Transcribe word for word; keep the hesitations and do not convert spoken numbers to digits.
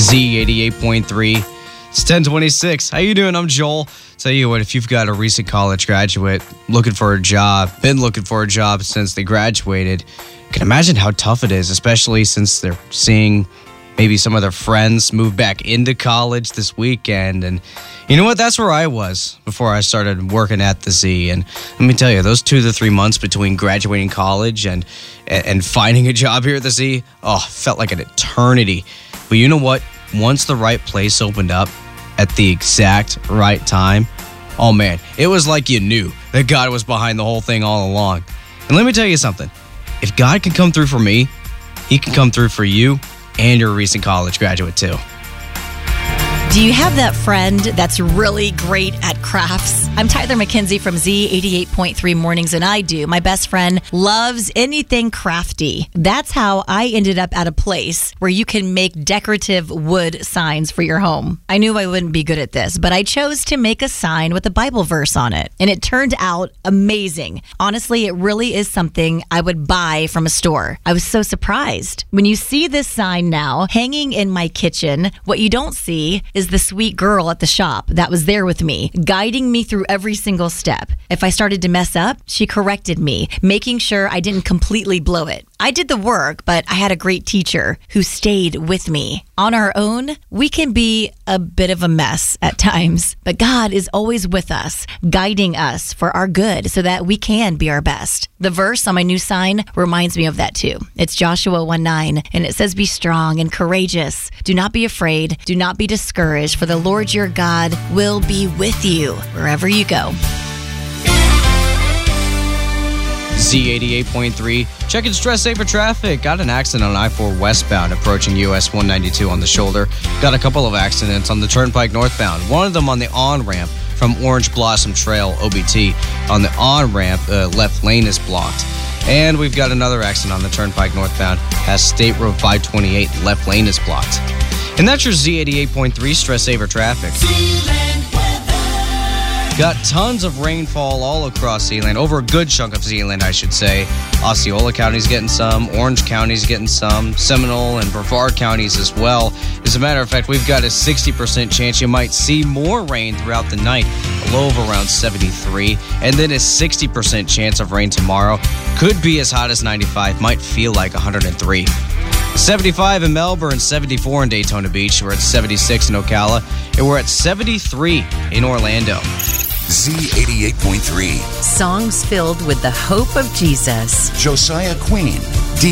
Z eighty-eight point three. It's ten twenty-six. How you doing? I'm Joel. Tell you what, if you've got a recent college graduate looking for a job, been looking for a job since they graduated, you can imagine how tough it is, especially since they're seeing maybe some of their friends move back into college this weekend. And you know what? That's where I was before I started working at the Z. And let me tell you, those two to three months between graduating college and and finding a job here at the Z, oh, felt like an eternity. But you know what? Once the right place opened up at the exact right time, oh man, it was like you knew that God was behind the whole thing all along. And let me tell you something. If God can come through for me, he can come through for you and your recent college graduate too. Do you have that friend that's really great at crafts? I'm Tyler McKenzie from Z eighty-eight point three Mornings, and I do. My best friend loves anything crafty. That's how I ended up at a place where you can make decorative wood signs for your home. I knew I wouldn't be good at this, but I chose to make a sign with a Bible verse on it, and it turned out amazing. Honestly, it really is something I would buy from a store. I was so surprised. When you see this sign now hanging in my kitchen, what you don't see is the sweet girl at the shop that was there with me, guiding me through every single step. If I started to mess up, she corrected me, making sure I didn't completely blow it. I did the work, but I had a great teacher who stayed with me. On our own, we can be a bit of a mess at times, but God is always with us, guiding us for our good so that we can be our best. The verse on my new sign reminds me of that too. It's Joshua one nine, and it says, "Be strong and courageous. Do not be afraid. Do not be discouraged, for the Lord your God will be with you wherever you go." Z eighty-eight point three. Checking stress saver traffic. Got an accident on I four westbound approaching U S one ninety-two on the shoulder. Got a couple of accidents on the Turnpike northbound. One of them on the on-ramp from Orange Blossom Trail, O B T. On the on-ramp, the uh, left lane is blocked. And we've got another accident on the Turnpike northbound as State Road five twenty-eight, left lane is blocked. And that's your Z eighty-eight point three stress saver traffic. Got tons of rainfall all across Zeeland, over a good chunk of Zeeland, I should say. Osceola County's getting some, Orange County's getting some, Seminole and Brevard counties as well. As a matter of fact, we've got a sixty percent chance you might see more rain throughout the night, a low of around seventy-three, and then a sixty percent chance of rain tomorrow. Could be as hot as ninety-five, might feel like one hundred three. seventy-five in Melbourne, seventy-four in Daytona Beach. We're at seventy-six in Ocala, and we're at seventy-three in Orlando. Z eighty-eight point three. Songs filled with the hope of Jesus. Josiah Queen.